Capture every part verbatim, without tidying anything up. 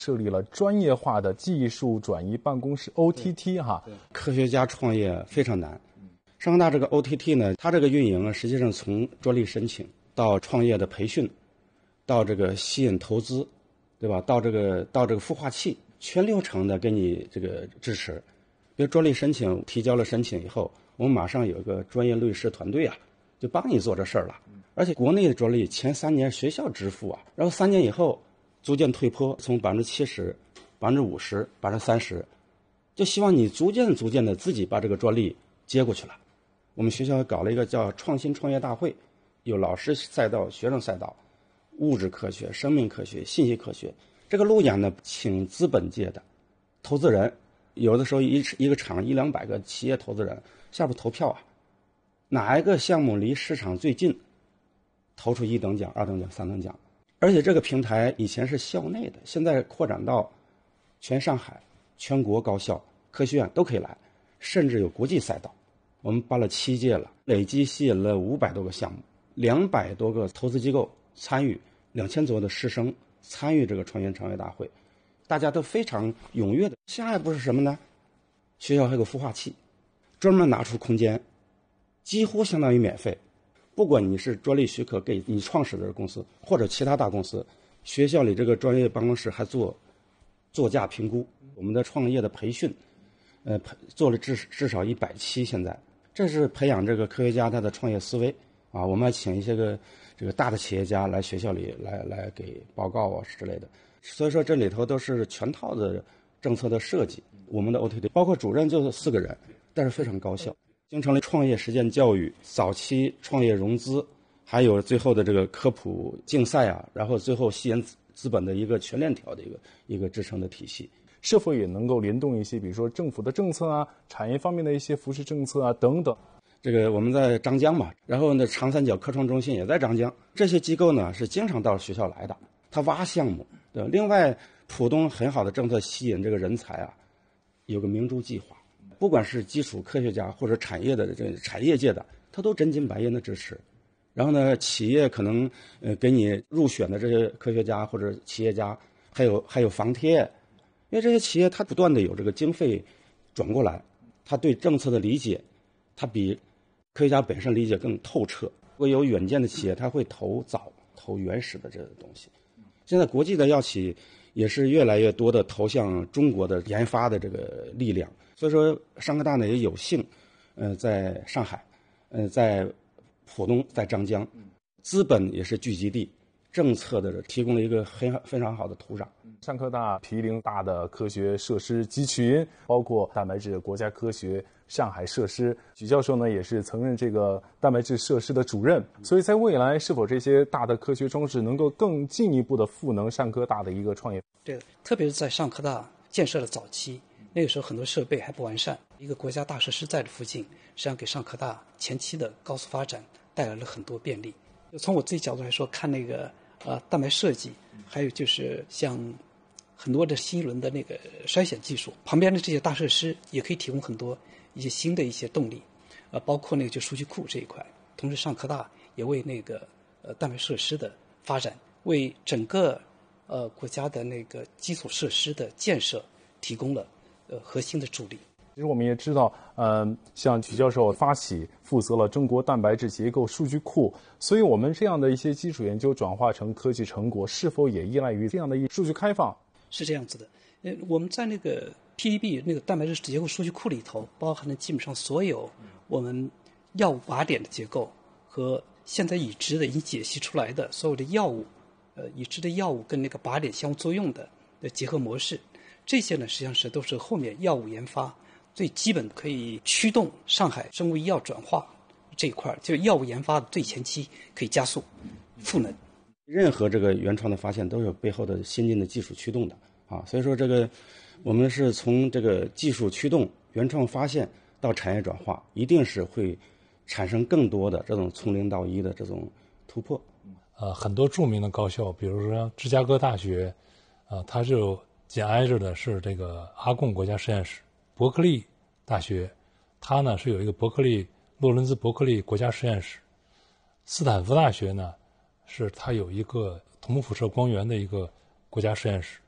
设立了专业化的技术转移办公室 O T T 哈。 科学家创业非常难。上科大这个 O T T 呢，它这个运营啊，实际上从专利申请到创业的培训，到这个吸引投资，对吧？到这个到这个孵化器，全流程的给你这个支持。比如专利申请提交了申请以后，我们马上有一个专业律师团队啊，就帮你做这事儿了。而且国内的专利前三年学校支付啊，然后三年以后逐渐退坡，从百分之七十、百分之五十、百分之三十，就希望你逐渐逐渐的自己把这个专利接过去了。我们学校搞了一个叫创新创业大会，有老师赛道、学生赛道，物质科学、生命科学、信息科学。这个路演呢，请资本界的投资人，有的时候一一个厂一两百个企业投资人下边投票啊，哪一个项目离市场最近，投出一等奖、二等奖、三等奖。而且这个平台以前是校内的，现在扩展到全上海、全国高校、科学院都可以来，甚至有国际赛道。我们办了七届了，累计吸引了五百多个项目，两百多个投资机构参与，两千左右的师生参与这个创新创业大会，大家都非常踊跃的。下一步是什么呢？学校还有个孵化器，专门拿出空间，几乎相当于免费。不管你是专利许可给你创始的公司或者其他大公司，学校里这个专业办公室还做作价评估，我们的创业的培训，呃，做了至至少一百期，现在这是培养这个科学家他的创业思维啊。我们还请一些个这个大的企业家来学校里来来给报告啊之类的。所以说这里头都是全套的政策的设计。我们的 O T T 包括主任就是四个人，但是非常高效。形成了创业实践教育、早期创业融资，还有最后的这个科普竞赛啊，然后最后吸引资本的一个全链条的一个一个支撑的体系。 是否也能够联动一些，比如说政府的政策啊、产业方面的一些扶持政策啊等等？ 这个我们在张江嘛，然后呢，长三角科创中心也在张江，这些机构呢是经常到学校来的，他挖项目。对，另外浦东很好的政策吸引这个人才啊，有个明珠计划，不管是基础科学家或者产业的这个产业界的，他都真金白银的支持。然后呢，企业可能呃给你入选的这些科学家或者企业家，还有还有房贴，因为这些企业它不断的有这个经费转过来，他对政策的理解，他比科学家本身理解更透彻。如果有远见的企业，他会投早、投原始的这个东西。现在国际的药企也是越来越多的投向中国的研发的这个力量。所以说，上科大呢也有幸，呃，在上海，呃，在浦东，在张江，资本也是聚集地，政策的提供了一个很非常好的土壤。 上科大毗邻大的科学设施集群，包括蛋白质国家科学上海设施。许教授呢也是曾任这个蛋白质设施的主任，所以在未来是否这些大的科学装置能够更进一步的赋能上科大的一个创业？ 对，特别是在上科大建设的早期，那个时候很多设备还不完善，一个国家大设施在的附近，实际上给上科大前期的高速发展带来了很多便利。从我自己角度来说，看那个呃蛋白设计，还有就是像很多的新一轮的那个筛选技术，旁边的这些大设施也可以提供很多一些新的一些动力，呃，包括那个就数据库这一块。同时，上科大也为那个呃蛋白设施的发展，为整个呃国家的那个基础设施的建设提供了呃核心的助力。 其实我们也知道，嗯，像许教授发起负责了中国蛋白质结构数据库，所以我们这样的一些基础研究转化成科技成果，是否也依赖于这样的一数据开放？ 是这样子的，呃，我们在那个 P D B 那个蛋白质结构数据库里头，包含了基本上所有我们药物靶点的结构和现在已知的已解析出来的所有的药物，呃，已知的药物跟那个靶点相互作用的的结合模式，这些呢实际上是都是后面药物研发最基本可以驱动上海生物医药转化这一块，就是药物研发的最前期可以加速赋能。 任何这个原创的发现都有背后的先进的技术驱动的啊，所以说这个我们是从这个技术驱动、原创发现到产业转化，一定是会产生更多的这种从零到一的这种突破。 呃，很多著名的高校，比如说芝加哥大学，呃，它就紧挨着的是这个阿贡国家实验室；伯克利大学，它呢是有一个伯克利洛伦兹伯克利国家实验室；斯坦福大学呢，是它有一个同辐射光源的一个国家实验室。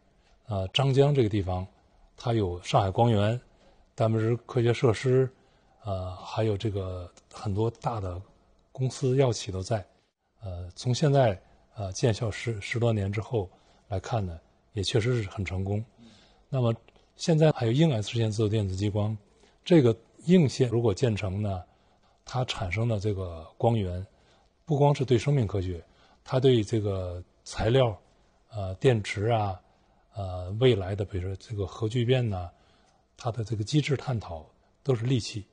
呃，张江这个地方，它有上海光源、蛋白质科学设施，呃，还有这个很多大的公司药企都在。呃，从现在呃建校十十多年之后来看呢，也确实是很成功。那么现在还有硬 S 实线自由电子激光，这个硬线如果建成呢，它产生的这个光源，不光是对生命科学，它对这个材料、呃电池啊、呃未来的比如说这个核聚变呐、它的这个机制探讨都是利器。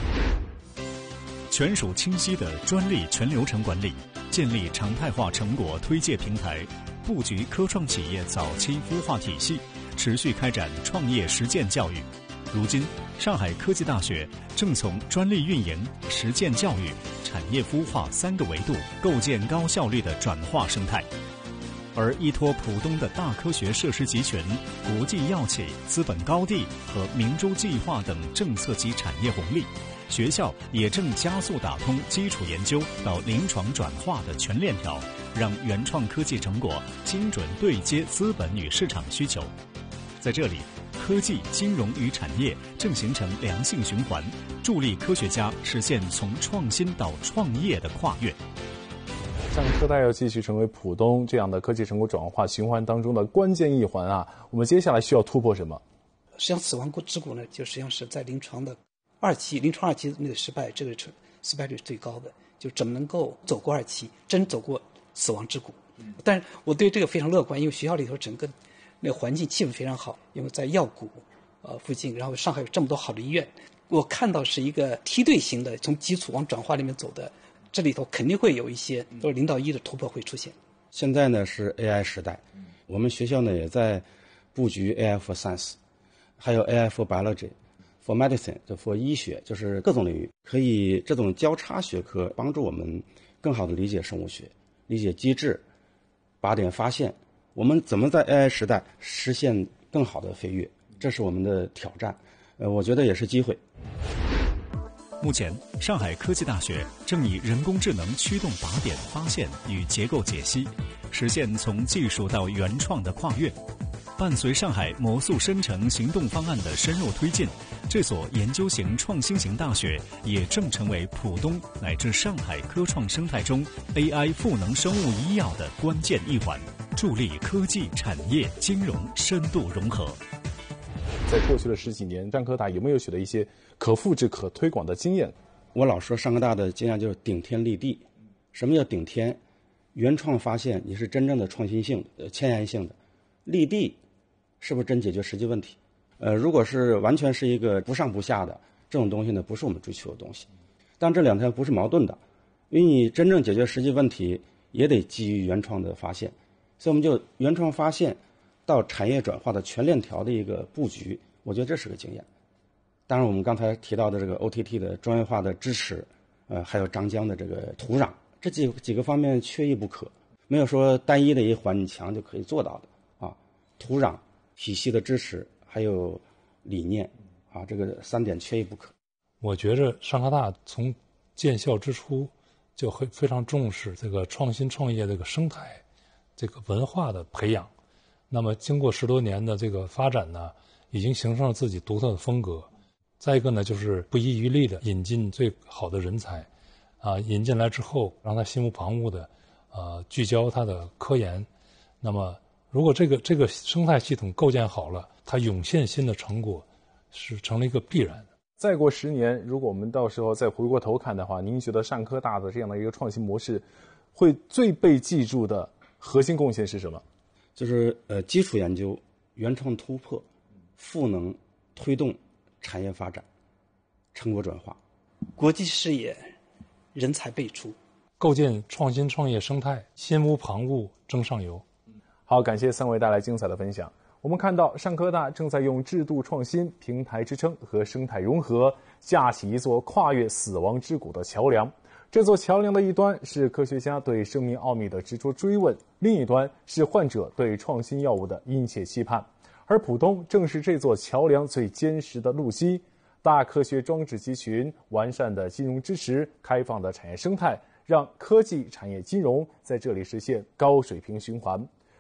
权属清晰的专利全流程管理，建立常态化成果推介平台，布局科创企业早期孵化体系，持续开展创业实践教育。如今，上海科技大学正从专利运营、实践教育、产业孵化三个维度构建高效率的转化生态。而依托浦东的大科学设施集群、国际药企、资本高地和明珠计划等政策级产业红利，学校也正加速打通基础研究到临床转化的全链条，让原创科技成果精准对接资本与市场需求。在这里，科技、金融与产业正形成良性循环，助力科学家实现从创新到创业的跨越。 上科大要继续成为浦东这样的科技成果转化循环当中的关键一环啊！我们接下来需要突破什么？ 实际上，死亡之谷呢，就实际上是在临床的二期，临床二期那个失败，这个失败率是最高的，就怎么能够走过二期，真走过死亡之谷。嗯、但是我对这个非常乐观，因为学校里头整个那个环境气氛非常好，因为在药谷呃附近，然后上海有这么多好的医院，我看到是一个梯队型的，从基础往转化里面走的。这里头肯定会有一些都是零到一的突破会出现。 现在呢是 A I 时代，我们学校呢也在布局 A I for Science， 还有 A I for Biology、for Medicine， 就 for 医学，就是各种领域，可以这种交叉学科帮助我们更好的理解生物学、理解机制、靶点发现。我们怎么在 A I 时代实现更好的飞跃？这是我们的挑战，呃，我觉得也是机会。 目前，上海科技大学正以人工智能驱动靶点发现与结构解析，实现从技术到原创的跨越。伴随上海魔速生成行动方案的深入推进，这所研究型创新型大学也正成为浦东乃至上海科创生态中 A I 赋能生物医药的关键一环，助力科技、产业、金融深度融合。 在过去的十几年，上科大有没有取得一些可复制、可推广的经验？ 我老说上科大的经验就是顶天立地。什么叫顶天？原创发现你是真正的创新性的、前沿性的。立地是不是真解决实际问题？呃，如果是完全是一个不上不下的这种东西呢，不是我们追求的东西。但这两条不是矛盾的，因为你真正解决实际问题也得基于原创的发现，所以我们就原创发现到产业转化的全链条的一个布局，我觉得这是个经验。当然，我们刚才提到的这个 O T T 的专业化的支持，呃，还有张江的这个土壤，这几几个方面缺一不可，没有说单一的一环强就可以做到的啊。土壤体系的支持，还有理念啊，这个三点缺一不可。 我觉着上科大从建校之初就会非常重视这个创新创业这个生态、这个文化的培养。那么经过十多年的这个发展呢，已经形成了自己独特的风格。再一个呢，就是不遗余力的引进最好的人才，啊，引进来之后，让他心无旁骛的，呃，聚焦他的科研。那么，如果这个这个生态系统构建好了，它涌现新的成果，是成了一个必然的。 再过十年，如果我们到时候再回过头看的话，您觉得上科大的这样的一个创新模式，会最被记住的核心贡献是什么？ 就是呃，基础研究、原创突破、赋能推动产业发展、成果转化、 国际视野、人才辈出， 构建创新创业生态，心无旁骛争上游。 好，感谢三位带来精彩的分享。我们看到上科大正在用制度创新、平台支撑和生态融合，架起一座跨越死亡之谷的桥梁。这座桥梁的一端是科学家对生命奥秘的执着追问，另一端是患者对创新药物的殷切期盼。而浦东正是这座桥梁最坚实的路基，大科学装置集群、完善的金融支持、开放的产业生态，让科技、产业、金融在这里实现高水平循环。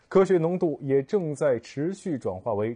科学浓度也正在持续转化为